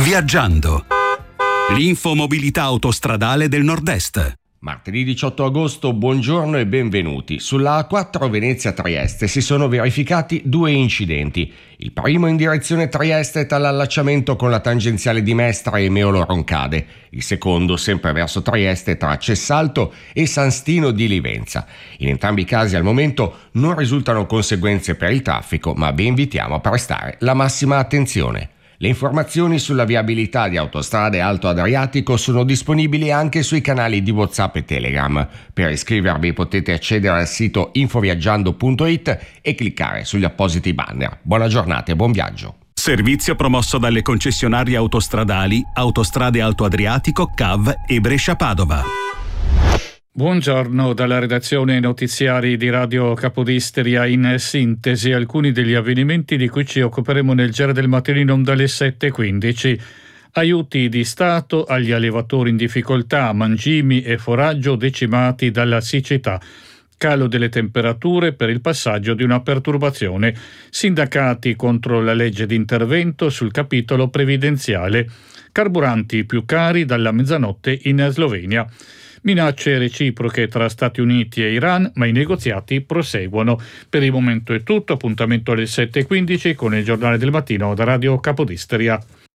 Viaggiando. L'infomobilità autostradale del Nord-Est. Martedì 18 agosto, buongiorno e benvenuti. Sulla A4 Venezia-Trieste si sono verificati 2 incidenti. Il primo in direzione Trieste tra l'allacciamento con la tangenziale di Mestre e Meolo-Roncade. Il secondo sempre verso Trieste tra Cessalto e San Stino di Livenza. In entrambi i casi al momento non risultano conseguenze per il traffico, ma vi invitiamo a prestare la massima attenzione. Le informazioni sulla viabilità di Autostrade Alto Adriatico sono disponibili anche sui canali di WhatsApp e Telegram. Per iscrivervi potete accedere al sito infoviaggiando.it e cliccare sugli appositi banner. Buona giornata e buon viaggio. Servizio promosso dalle concessionarie autostradali Autostrade Alto Adriatico, CAV e Brescia-Padova. Buongiorno dalla redazione notiziari di Radio Capodistria. In sintesi alcuni degli avvenimenti di cui ci occuperemo nel giro del mattinino dalle 7:15. Aiuti di Stato agli allevatori in difficoltà, mangimi e foraggio decimati dalla siccità. Calo delle temperature per il passaggio di una perturbazione. Sindacati contro la legge di intervento sul capitolo previdenziale. Carburanti più cari dalla mezzanotte in Slovenia. Minacce reciproche tra Stati Uniti e Iran, ma i negoziati proseguono. Per il momento è tutto, appuntamento alle 7:15 con il giornale del mattino da Radio Capodistria.